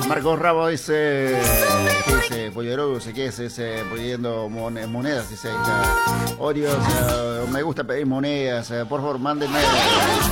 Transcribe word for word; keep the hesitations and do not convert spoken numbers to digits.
Marcos Ramos dice, ¿qué dice? Pollero, sé qué es, ese pidiendo monedas, dice, Orios, uh, me gusta pedir monedas, uh, por favor, mándenme